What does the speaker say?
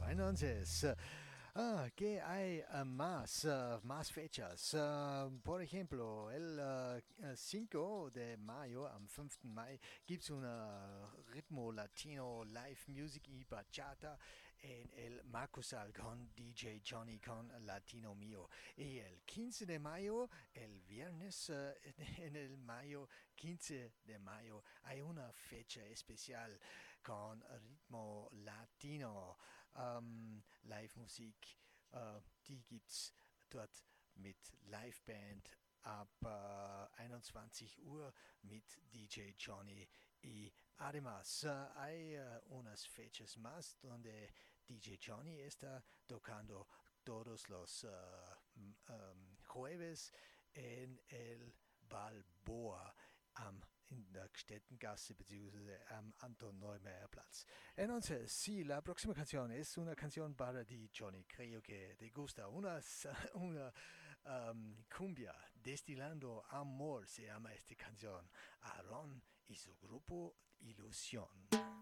Entonces, ¿qué hay más fechas? Por ejemplo, el 5 de mayo, am 5. Mai, gibt es un ritmo latino, live music y bachata en el Macusal con DJ Johnny con Latino Mío. Y el 15 de mayo, el viernes en el mayo, 15 de mayo, hay una fecha especial con ritmo latino. Live-Musik, die gibt's dort mit Liveband ab 21 Uhr mit DJ Johnny. Y además hay unas fechas más donde DJ Johnny está tocando todos los jueves en el Balboa in der Städtengasse bzw. am Anton Neumeier Platz. Entonces, sí, la próxima canción es una canción para ti, Johnny. Creo que te gusta. Una cumbia destilando amor se llama esta canción. Aaron y su grupo Ilusión.